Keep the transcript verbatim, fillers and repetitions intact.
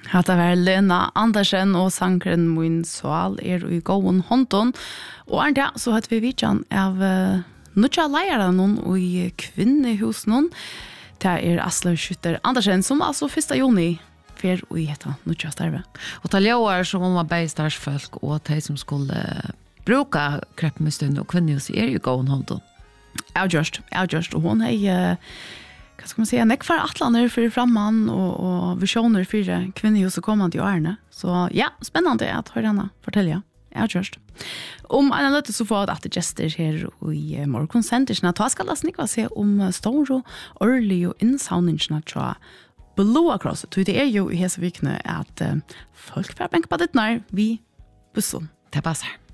Hatta var Lena Andersen og sangren Min Sval er i gåen hånden. Og er det så hadde vi vidtjen av uh, nødja leiere noen og i kvinnehus noen. Det er Asle Skytter Andersen som altså første juni fer og i heta nødja starve. Og ta ljøer som om man bare starsfolk og de som skulle bruka kreppmestund og kvinnehus er i gåen hånden. Jeg gjørst, jeg gjørst, og hun er uh, hva skal man säga, nek for atlaner for framman og, og visjoner for kvinnehus og kommande i årene. Så ja, spennende at høre henne fortelle. Ja, just. Om en løte så får jeg at gester her i morgonsentersene. Ta skal jeg snikva se om stor og årlig og innsavningsene til Blue Cross. Det er jo i hese vikene at uh, folk får benke på ditt nær vi bussen. Det passer.